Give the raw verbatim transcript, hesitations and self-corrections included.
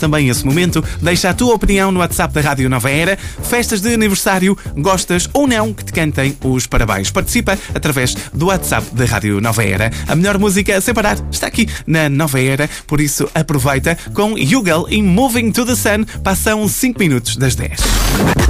também esse momento. Deixa a tua opinião no WhatsApp da Rádio Nova Era. Festas de aniversário, gostas ou não que te cantem os parabéns? Participa através do WhatsApp da Rádio Nova Era. A melhor música sem parar está aqui na Nova Era, por isso aproveita com Yugal e Moving to the Sun. Passam cinco minutos das dez.